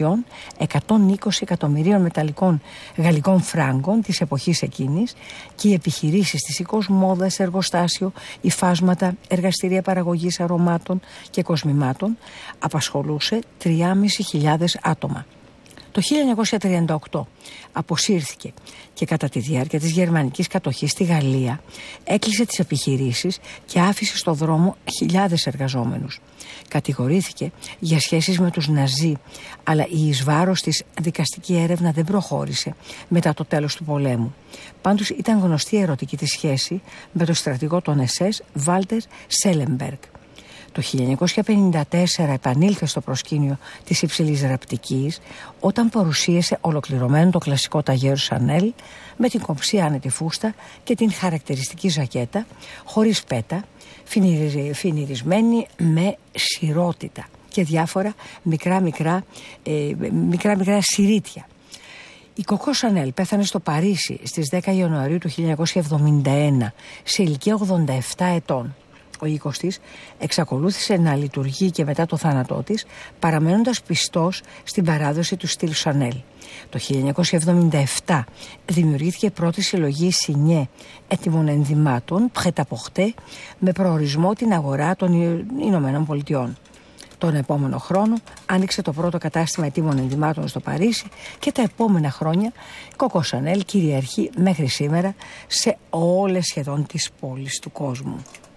αξιών 120 εκατομμυρίων μεταλλικών γαλλικών φράγκων της εποχής εκείνης και οι επιχειρήσεις της οικοσμόδας, εργοστάσιο, υφάσματα, εργαστήρια παραγωγής αρωμάτων και κοσμημάτων απασχολούσε 3.500 άτομα. Το 1938 αποσύρθηκε και κατά τη διάρκεια της γερμανικής κατοχής στη Γαλλία έκλεισε τις επιχειρήσεις και άφησε στο δρόμο χιλιάδες εργαζόμενους. Κατηγορήθηκε για σχέσεις με τους Ναζί, αλλά η εις βάρος της δικαστική έρευνα δεν προχώρησε μετά το τέλος του πολέμου. Πάντως ήταν γνωστή η ερωτική της σχέση με τον στρατηγό των SS Βάλτερ Σέλεμπεργκ. Το 1954 επανήλθε στο προσκήνιο της υψηλής ραπτικής όταν παρουσίασε ολοκληρωμένο το κλασικό ταγέρο Chanel με την κομψή άνετη φούστα και την χαρακτηριστική ζακέτα χωρίς πέτα, φινιρισμένη με σιρότητα και διάφορα μικρά σιρίτια. Η Κοκό Σανέλ πέθανε στο Παρίσι στις 10 Ιανουαρίου του 1971 σε ηλικία 87 ετών. Ο οίκος της εξακολούθησε να λειτουργεί και μετά το θάνατό της, παραμένοντας πιστός στην παράδοση του στυλ Chanel. Το 1977 δημιουργήθηκε πρώτη συλλογή Σινιέ έτοιμων ενδυμάτων, prêt-à-porter, με προορισμό την αγορά των Ηνωμένων Πολιτειών. Τον επόμενο χρόνο άνοιξε το πρώτο κατάστημα έτοιμων ενδυμάτων στο Παρίσι και τα επόμενα χρόνια η Κοκό Σανέλ κυριαρχεί μέχρι σήμερα σε όλες σχεδόν τις πόλεις του κόσμου.